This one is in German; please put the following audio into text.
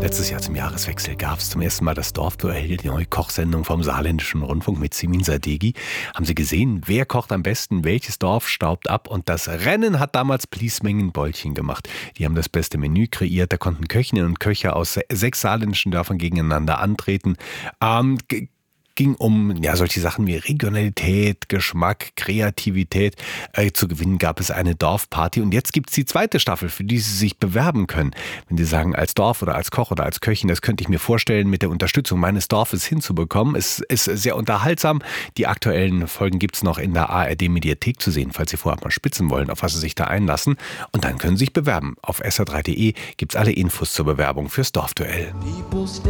Letztes Jahr zum Jahreswechsel gab es zum ersten Mal das Dorfduell, die neue Kochsendung vom Saarländischen Rundfunk mit Simin Sadeghi. Haben Sie gesehen, wer kocht am besten, welches Dorf staubt ab? Und das Rennen hat damals Bliesmengen-Beulchen gemacht. Die haben das beste Menü kreiert, da konnten Köchinnen und Köche aus 6 saarländischen Dörfern gegeneinander antreten. Ging um solche Sachen wie Regionalität, Geschmack, Kreativität. Zu gewinnen gab es eine Dorfparty und jetzt gibt es die zweite Staffel, für die Sie sich bewerben können. Wenn Sie sagen, als Dorf oder als Koch oder als Köchin, das könnte ich mir vorstellen, mit der Unterstützung meines Dorfes hinzubekommen. Es ist sehr unterhaltsam. Die aktuellen Folgen gibt es noch in der ARD-Mediathek zu sehen, falls Sie vorab mal spitzen wollen, auf was Sie sich da einlassen. Und dann können Sie sich bewerben. Auf sr3.de gibt es alle Infos zur Bewerbung fürs Dorfduell.